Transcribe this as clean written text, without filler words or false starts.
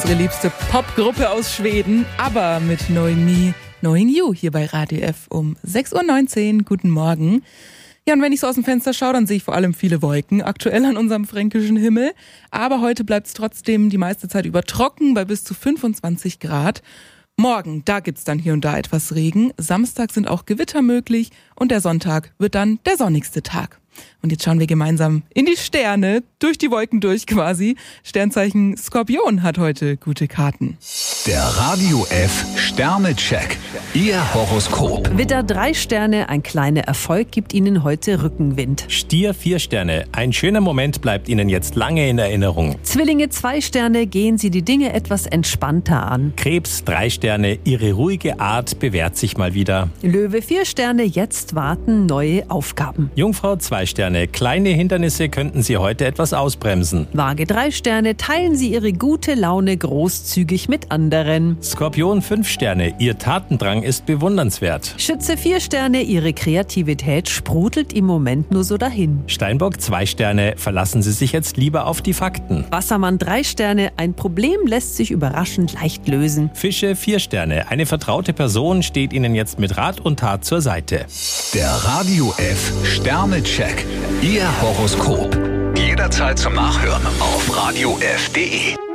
unsere liebste Popgruppe aus Schweden, ABBA mit Knowing Me, Knowing You hier bei Radio F um 6.19 Uhr. Guten Morgen. Ja, und wenn ich so aus dem Fenster schaue, dann sehe ich vor allem viele Wolken aktuell an unserem fränkischen Himmel. Aber heute bleibt es trotzdem die meiste Zeit über trocken bei bis zu 25 Grad. Morgen, da gibt's dann hier und da etwas Regen. Samstag sind auch Gewitter möglich und der Sonntag wird dann der sonnigste Tag. Und jetzt schauen wir gemeinsam in die Sterne, durch die Wolken durch quasi. Sternzeichen Skorpion hat heute gute Karten. Der Radio F Sternecheck. Ihr Horoskop. Widder 3 Sterne, ein kleiner Erfolg gibt Ihnen heute Rückenwind. Stier 4 Sterne, ein schöner Moment bleibt Ihnen jetzt lange in Erinnerung. Zwillinge 2 Sterne, gehen Sie die Dinge etwas entspannter an. Krebs 3 Sterne, Ihre ruhige Art bewährt sich mal wieder. Löwe 4 Sterne, jetzt warten neue Aufgaben. Jungfrau 2 Sterne, kleine Hindernisse könnten Sie heute etwas ausbremsen. Waage 3 Sterne, teilen Sie Ihre gute Laune großzügig mit anderen. Skorpion 5 Sterne, Ihr Tatendrang ist bewundernswert. Schütze 4 Sterne, Ihre Kreativität sprudelt im Moment nur so dahin. Steinbock 2 Sterne, verlassen Sie sich jetzt lieber auf die Fakten. Wassermann 3 Sterne, ein Problem lässt sich überraschend leicht lösen. Fische 4 Sterne, eine vertraute Person steht Ihnen jetzt mit Rat und Tat zur Seite. Der Radio F Sternecheck. Ihr Horoskop. Jederzeit zum Nachhören auf radiof.de.